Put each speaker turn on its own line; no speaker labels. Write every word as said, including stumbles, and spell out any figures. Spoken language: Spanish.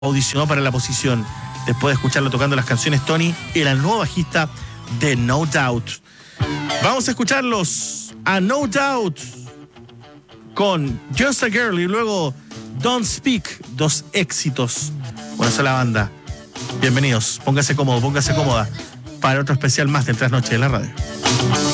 audicionó para la posición. Después de escucharlo tocando las canciones, Tony era el nuevo bajista de No Doubt. Vamos a escucharlos a No Doubt con Just a Girl y luego Don't Speak, dos éxitos con esa la banda. Bienvenidos, póngase cómodo, póngase cómoda para otro especial más de Trasnoche de la Radio.